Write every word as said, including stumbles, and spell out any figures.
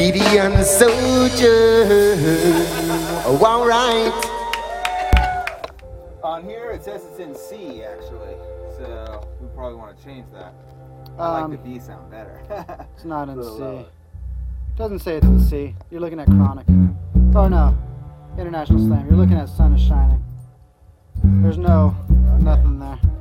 Gideon soldier. Oh, all right. On here it says it's in C actually, so we probably want to change that. I Um, like the B sound better. It's not in A little C. lower. It doesn't say it's in C. You're looking at Chronic. Oh no, International Slam. You're looking at Sun is Shining. There's no nothing there.